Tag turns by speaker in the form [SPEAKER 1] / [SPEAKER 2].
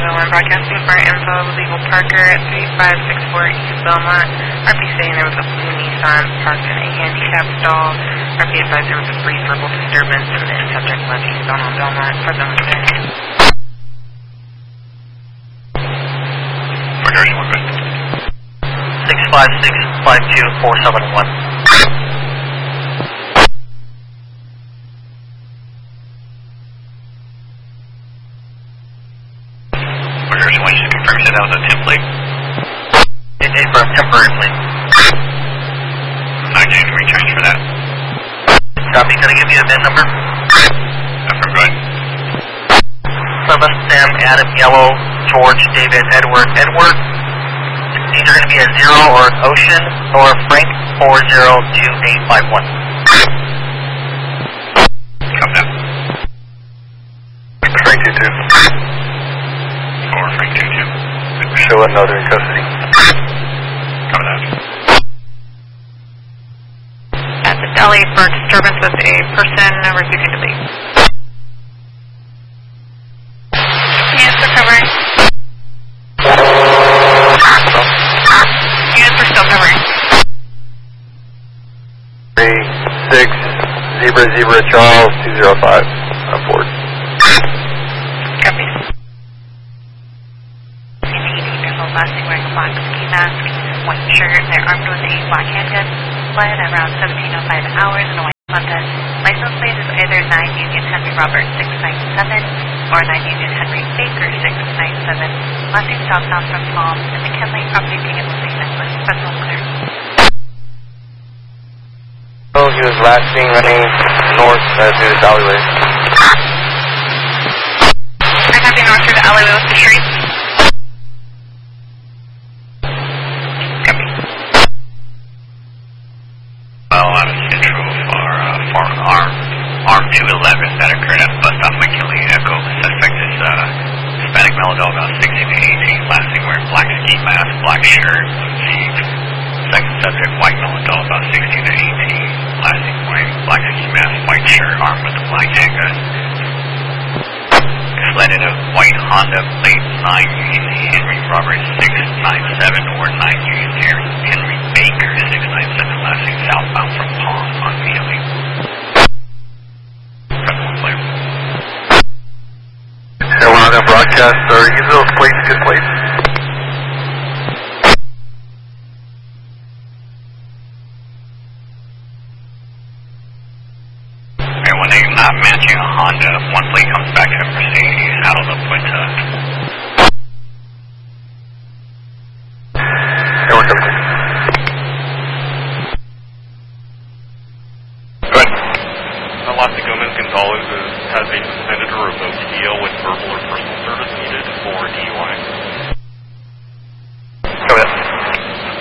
[SPEAKER 1] One broadcasting for info, legal Parker at 3564 East Belmont. RP saying there was a blue Nissan parked in a handicap stall. RP advised there was a brief verbal disturbance and the subject left eastbound on Belmont. Present was there.
[SPEAKER 2] Regarding one good. 656-52471. That was a template?
[SPEAKER 3] It is for a temporary plate.
[SPEAKER 2] 9 we change for that.
[SPEAKER 3] Copy, can I give you a VIN number?
[SPEAKER 2] From good.
[SPEAKER 3] 7 Sam Adam Yellow George David Edward. It's either going to be a 0 or an Ocean or Frank 402851.
[SPEAKER 2] Come down.
[SPEAKER 4] Frank 22.
[SPEAKER 2] Or Frank 22.
[SPEAKER 4] Show another in custody.
[SPEAKER 2] Coming out.
[SPEAKER 1] At the deli for disturbance with a person refusing to leave. Units are covering. Units are still covering.
[SPEAKER 4] 3600 Charles 205 on board.
[SPEAKER 1] Copy.
[SPEAKER 5] Lastly, wearing a black ski mask, white shirt, they're armed with a black handgun, fled around 1705 hours in a white Honda. License plate is either 9 Union Henry Robert 697 or 9 Union Henry Baker 697. Last seen southbound from Palm and McKinley, property taken with St. Nicholas. Federal clear.
[SPEAKER 4] Oh, he was last seen running north through the alleyway.
[SPEAKER 1] I copy north through the alleyway with the streets.
[SPEAKER 2] Arm 211 that occurred at bus stop McKinley Echo. Suspect is Hispanic male adult about 16 to 18, last seen wearing black ski mask, black shirt, blue jeans. Second subject, white male adult about 16 to 18, last seen wearing black ski mask, white shirt, armed with a black handgun. Fled in a white Honda plate 9 Union Henry Robert 697 or 9 Union Henry Baker 697, last seen southbound from Palm on McKinley.
[SPEAKER 4] So we're on that broadcast, are either of those plates good plates?
[SPEAKER 2] And when they're not matching a Honda, one plate comes back to a Mercedes, how do they put
[SPEAKER 4] Everyone comes in.
[SPEAKER 2] Good.
[SPEAKER 6] Los Gomez Gonzalez has a suspended or revoked deal with verbal or